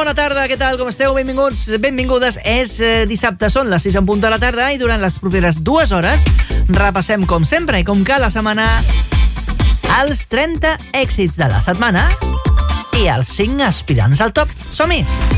bona tarda, què tal, com esteu? Benvinguts, benvingudes. És dissabte, són les 6 en punt de la tarda i durant les properes 2 hores repassem, com sempre i com cada setmana, els 30 èxits de la setmana i els 5 aspirants al top. Som-hi!